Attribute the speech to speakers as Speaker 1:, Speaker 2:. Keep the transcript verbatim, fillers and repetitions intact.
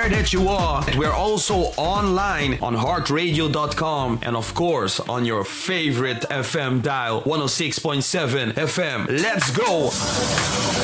Speaker 1: everywhere that you are. We're also online on heart radio dot com and of course on your favorite F M dial, one oh six point seven F M. Let's go!